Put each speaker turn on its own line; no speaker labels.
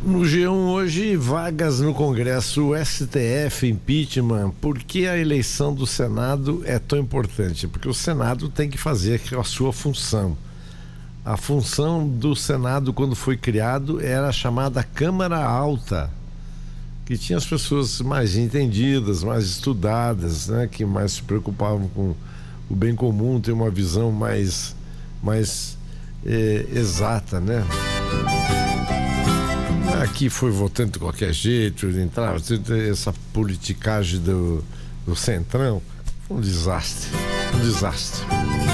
No G1 hoje, vagas no Congresso, STF, impeachment. Por que a eleição do Senado é tão importante? Porque o Senado tem que fazer a sua função. A função do Senado, quando foi criado, era a chamada Câmara Alta, que tinha as pessoas mais entendidas, mais estudadas, né, que mais se preocupavam com o bem comum, ter uma visão mais exata, né? Aqui foi votando de qualquer jeito, entrava, essa politicagem do Centrão, foi um desastre.